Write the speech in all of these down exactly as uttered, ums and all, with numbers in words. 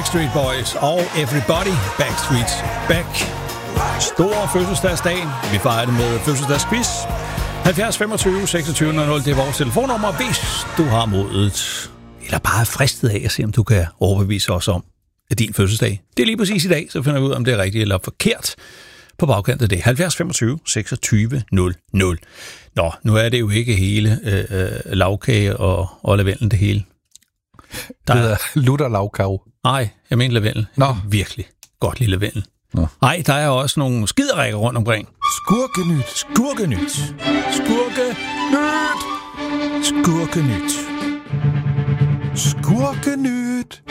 Backstreet Boys og Everybody Backstreet's Back. Stor fødselsdagsdagen. Vi fejrer det med fødselsdagsquiz. halvfjerds femogtyve seksogtyve nul nul, det er vores telefonnummer, hvis du har modet, eller bare er fristet af at se, om du kan overbevise os om din fødselsdag. Det er lige præcis i dag, så finder vi ud, om det er rigtigt eller forkert på bagkant af det. halvfjerds femogtyve seksogtyve nul nul. Nå, nu er det jo ikke hele øh, lavkage og, og lavendel det hele. Der det hedder lutter lavkage. Nej, jeg mener lavendel. Nå. Virkelig godt lille lavendel. Nej, der er også nogle skiderækker rundt omkring. Skurkenyt. Skurkenyt. Skurkenyt. Skurkenyt. Skurkenyt.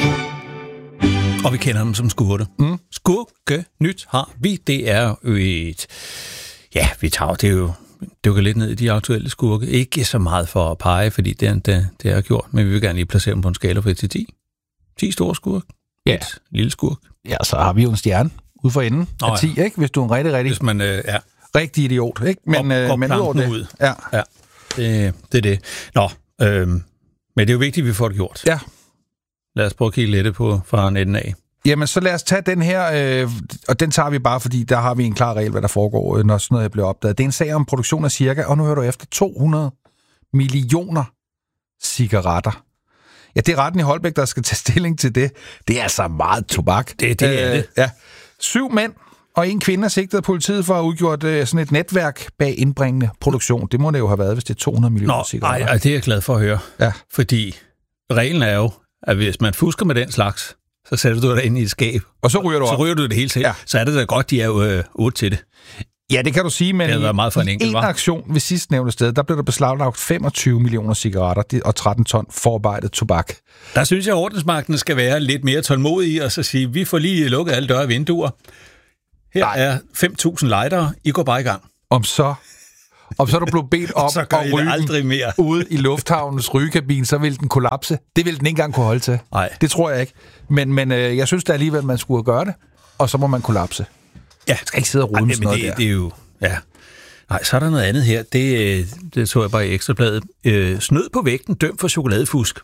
Og vi kender dem som skurte. Mm. Skurkenyt har vi. Det er jo et... Ja, vi tager det er jo... dykker lidt ned i de aktuelle skurke. Ikke så meget for at pege, fordi det, det, det er gjort, men vi vil gerne lige placere dem på en skala fra et til ti. ti store skurk. Ja. Et lille skurk. Ja, så har vi jo en stjerne ude for enden Nå, af ti, ja. Ikke? Hvis du er en rigtig, rigtig, Hvis man, øh, ja. rigtig idiot. Ikke? Men, Går, går øh, men ud over det. Ud. Ja. Ja, det, det er det. Nå, øh, men det er jo vigtigt, at vi får det gjort. Ja. Lad os prøve at kigge lidt på fra en enden af. Jamen, så lad os tage den her, øh, og den tager vi bare, fordi der har vi en klar regel, hvad der foregår, når sådan noget bliver opdaget. Det er en sag om produktion af cirka, og nu hører du efter, to hundrede millioner cigaretter. Ja, det er retten i Holbæk, der skal tage stilling til det. Det er altså meget tobak. Det, det er øh, det. Ja. Syv mænd og en kvinde er sigtet af politiet for at have udgjort øh, sådan et netværk bag indbringende produktion. Det må det jo have været, hvis det er to hundrede millioner Nå, cigaretter. Nej, det er jeg glad for at høre. Ja. Fordi reglen er jo, at hvis man fusker med den slags, så sætter du dig ind i et skab. Og så ryger du op. Så ryger du det hele selv. Ja. Så er det da godt, de er jo øh, otte til det. Ja, det kan du sige, men det har meget for en, i enkelt, en aktion ved sidst nævnte sted, der blev der beslaglagt femogtyve millioner cigaretter og tretten ton forarbejdet tobak. Der synes jeg, at ordensmagten skal være lidt mere tålmodige og så sige, vi får lige lukket alle døre og vinduer. Her Nej. er fem tusind lightere, I går bare i gang. Om så... Om så er du blevet bedt op og, og ryge aldrig mere. ude i lufthavnens rygekabine, så vil den kollapse. Det vil den ikke engang kunne holde til. Nej. Det tror jeg ikke. Men, men øh, jeg synes da alligevel, man skulle gøre det, og så må man kollapse. Ja. Man skal ikke sidde og rulle med sådan noget det, der. Det er jo... Ja. Nej, så er der noget andet her. Det, det så jeg bare i Ekstrabladet. Øh, snød på vægten, dømt for chokoladefusk.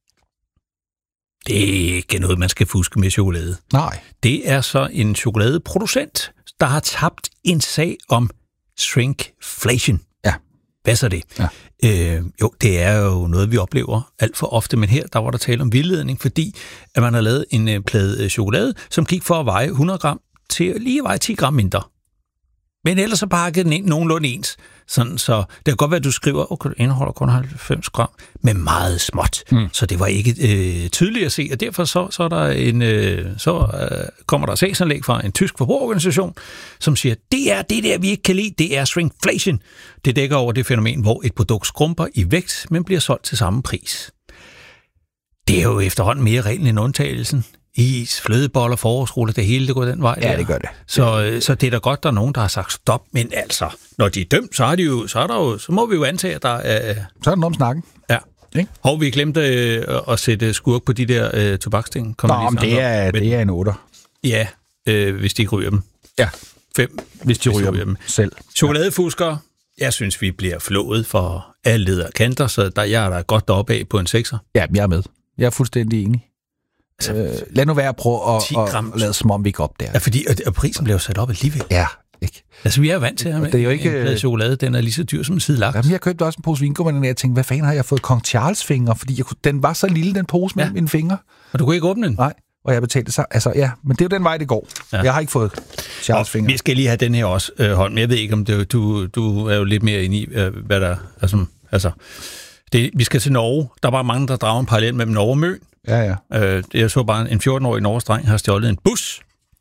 Det er ikke noget, man skal fuske med chokolade. Nej. Det er så en chokoladeproducent, der har tabt en sag om shrinkflation. Ja. Hvad så det? Ja. Øh, jo, det er jo noget, vi oplever alt for ofte, men her der var der tale om vildledning, fordi at man har lavet en øh, plade chokolade, som gik for at veje hundrede gram til lige at veje ti gram mindre. Men ellers så pakkede den ind nogenlunde ens. Sådan, så det kan godt være, at du skriver, okay, det indeholder kun halvfems gram, men meget småt. Mm. Så det var ikke øh, tydeligt at se, og derfor så, så, er der en, øh, så øh, kommer der sagsanlæg fra en tysk forbrugerorganisation, som siger, det er det der, vi ikke kan lide, det er shrinkflation. Det dækker over det fænomen, hvor et produkt skrumper i vægt, men bliver solgt til samme pris. Det er jo efterhånden mere reglen end undtagelsen. Is, flødeboller, forårsruller, det hele, det går den vej. Ja, der. det gør det. Så, så det er da godt, der er nogen, der har sagt stop, men altså, når de er dømt, så, er de jo, så, er der jo, så må vi jo antage, at der er... Så er den om snakken. Ja. Ikke? Hov, vi glemte øh, at sætte skurk på de der øh, tobaksting. Nå, men det er, det er en otter. Ja, øh, hvis de ikke ryger dem. Ja. Fem, hvis de, hvis ryger, de ryger dem selv. Chokoladefuskere, jeg synes, vi bliver flået for alle leder kanter, så der, jeg er der godt deroppe af på en sekser. Ja, jeg er med. Jeg er fuldstændig enig. Altså, øh, lad nu være at prøve at, at lade som om vi ikke op der. Ja, fordi og, og prisen bliver jo sat op alligevel. Ja, ikke? Altså, vi er jo vant til, at det er jo ikke, en plade chokolade, den er lige så dyr som en side laks. Jamen, jeg købte også en pose vingummi, og jeg tænkte, hvad fanden har jeg fået Kong Charles fingre? Fordi jeg, den var så lille, den pose mellem ja. mine fingre. Og du kunne ikke åbne den? Nej, og jeg betalte så. Altså, ja, men det er jo den vej, det går. Ja. Jeg har ikke fået Charles fingre. Vi skal lige have den her også, øh, Holm. Men jeg ved ikke, om det, du, du er jo lidt mere inde i, øh, hvad der altså, altså det, vi skal til Norge. Der er bare mange, der drager en parallel mellem Norge og Møn. Ja, ja. Øh, jeg så bare en fjorten-årig norgesdreng har stjålet en bus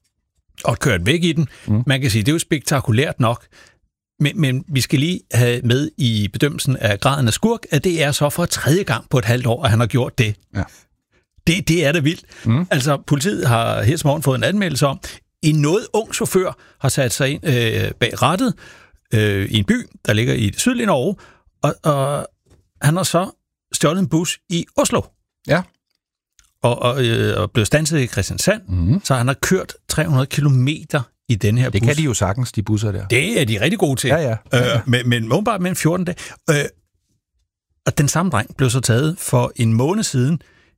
og kørt væk i den. Mm. Man kan sige, det er jo spektakulært nok, men, men vi skal lige have med i bedømmelsen af graden af skurk, at det er så for tredje gang på et halvt år, at han har gjort det. Ja. Det, det er da vildt. Mm. Altså, politiet har her til morgen fået en anmeldelse om, en noget ung chauffør har sat sig ind øh, bag rattet øh, i en by, der ligger i det sydlige Norge, og, og han har så stjålet en bus i Oslo. Ja. Og, og, øh, og blev standset i Kristiansand, mm. så han har kørt tre hundrede kilometer i den her det bus. Det kan de jo sagtens, de busser der. Det er de rigtig gode til. Ja, ja. ja, ja. Øh, men, men åbenbart med en fjorten dage. Øh, og den samme dreng blev så taget for en måned siden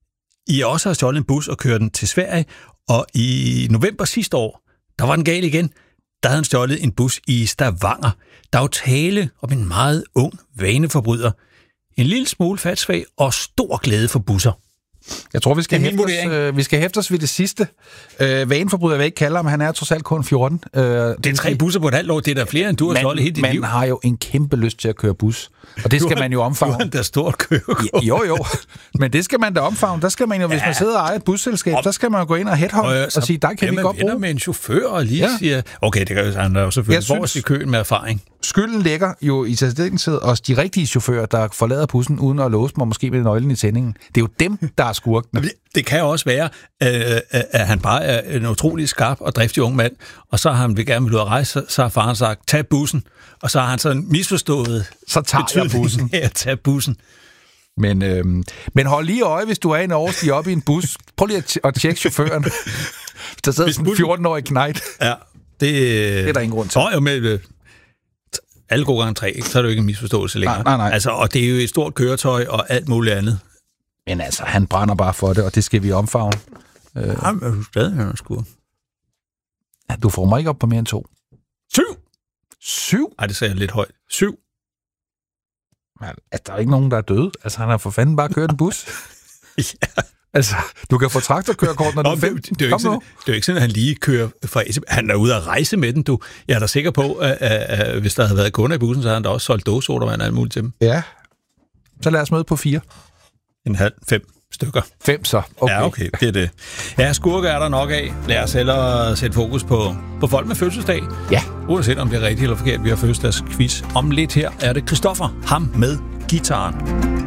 I også har stjålet en bus og kørt den til Sverige, og i november sidste år, der var den gal igen. Der havde han stjålet en bus i Stavanger. Der er jo tale om en meget ung vaneforbryder. En lille smule fatsvag og stor glæde for busser. Jeg tror, vi skal, hæfte os, øh, vi skal hæfte os ved det sidste. Øh, vaneforbryder vil jeg ikke kalde ham, han er trods alt kun fjorten. Øh, det er tre busser på et halvt år, det er der flere, end du har stjålet hele dit man liv. Man har jo en kæmpe lyst til at køre bus, og det skal har, man jo omfavne. Du har da stort kørekort. Jo, jo, men det skal man da omfavne. Der skal man jo, hvis ja. man sidder og ejer et busselskab, så skal man jo gå ind og headhunt og, og sige, der kan vi godt bruge. med en chauffør og lige ja. siger, okay, det kan jo han jo selvfølgelig forrest i køen med erfaring. Skylden ligger jo i særdeleshed hos de rigtige chauffører, der forlader bussen uden at låse dem, og måske med nøglen i tændingen. Det er jo dem, der er skurkene. Det, det kan også være, øh, at han bare er en utrolig skarp og driftig ung mand, og så har han vil gerne vil ud at rejse, så, så har faren sagt, tag bussen, og så har han sådan misforstået så tager jeg bussen. Ja, tag bussen. Men, øh, men hold lige øje, hvis du er en overstig op i en bus. Prøv lige at, at tjekke chaufføren. Der sidder sådan en fjorten-årig knejt. Ja, det, det er der ingen grund til. Jo, med alle gode gange tre, så er det jo ikke en misforståelse længere. Nej, nej, nej. Altså, og det er jo et stort køretøj og alt muligt andet. Men altså, han brænder bare for det, og det skal vi omfavne. Øh. Jamen, er du stadig her, skur? Ja, du får mig ikke op på mere end to. Syv? Syv? Ej, det sagde jeg lidt højt. Syv? Men, altså, der er ikke nogen, der er døde. Altså, han har for fanden bare kørt en bus. Ja. Altså, du kan få traktorkørekort, når du er femten. Det er jo ikke, sådan, det er ikke sådan, at han lige kører fra... Han er ude at rejse med den, du. Jeg er da sikker på, at, at, at hvis der havde været kunder i bussen, så havde han da også solgt dåsodavand og alt muligt til dem. Ja. Så lad os møde på fire. En halv, fem stykker. Fem så. Okay. Ja, okay, det er det. Ja, skurke er der nok af. Lad os hellere sætte fokus på, på folk med fødselsdag. Ja. Uanset om det er rigtigt eller forkert, vi har fødselsdagsquiz. Om lidt her er det Christoffer, ham med gitaren.